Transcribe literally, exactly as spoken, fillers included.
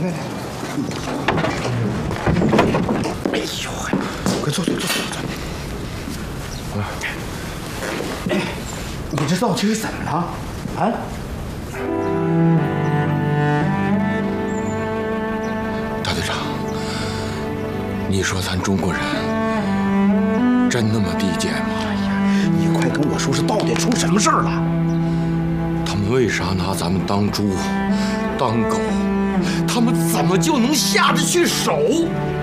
来来。哎呦，快坐坐坐坐坐。啊！哎，你这到底是怎么了？啊？ 大队长，你说咱中国人真那么低贱吗？ 哎呀，你快跟我说说，到底出什么事儿了？ 他们为啥拿咱们当猪、当狗？他们怎么就能下得去手？